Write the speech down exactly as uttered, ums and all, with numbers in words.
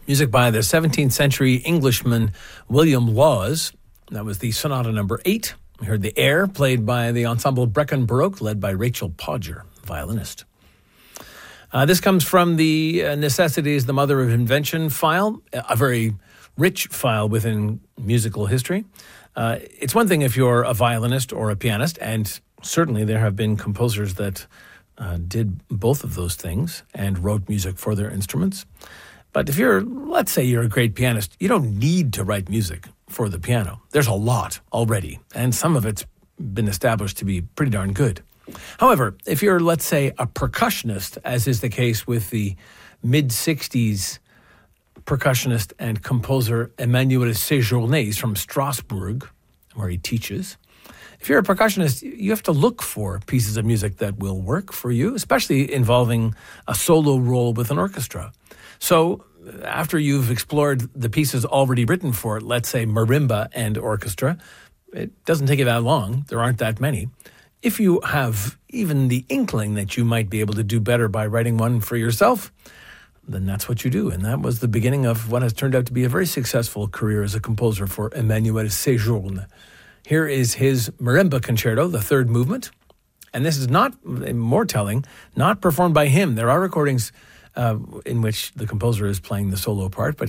Music by the seventeenth century Englishman William Laws. That was the Sonata number eight. We heard the Air, played by the ensemble Brecon Baroque, led by Rachel Podger, violinist. Uh, this comes from the uh, Necessity is the Mother of Invention file, a very rich file within musical history. Uh, it's one thing if you're a violinist or a pianist, and certainly there have been composers that uh, did both of those things and wrote music for their instruments. But if you're, let's say you're a great pianist, you don't need to write music for the piano. There's a lot already, and some of it's been established to be pretty darn good. However, if you're, let's say, a percussionist, as is the case with the mid-sixties percussionist and composer Emmanuel Séjourné, he's from Strasbourg, where he teaches. If you're a percussionist, you have to look for pieces of music that will work for you, especially involving a solo role with an orchestra. So after you've explored the pieces already written for, let's say, marimba and orchestra, it doesn't take you that long. There aren't that many. If you have even the inkling that you might be able to do better by writing one for yourself, then that's what you do. And that was the beginning of what has turned out to be a very successful career as a composer for Emmanuel Séjourné. Here is his marimba concerto, the third movement. And this is not, more telling, not performed by him. There are recordings Uh, in which the composer is playing the solo part, but